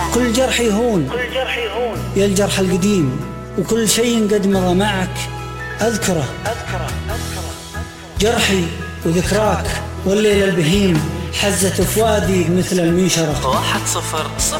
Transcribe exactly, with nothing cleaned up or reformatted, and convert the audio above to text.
كل جرح يهون يا الجرح القديم، وكل شيء قد مضى معك أذكره. جرحي وذكراك والليل البهيم حزت فؤادي مثل المنشرة. واحد صفر صفر